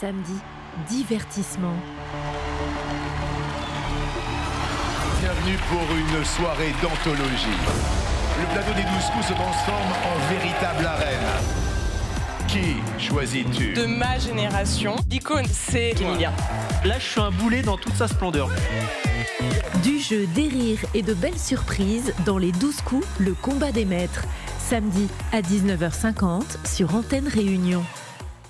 samedi, divertissement. Bienvenue pour une soirée d'anthologie. Le plateau des 12 coups se transforme en véritable arène. Qui choisis-tu? De ma génération, l'icône, c'est Emilia. Là, je suis un boulet dans toute sa splendeur. Du jeu, des rires et de belles surprises dans les 12 coups, le combat des maîtres. Samedi à 19h50 sur Antenne Réunion.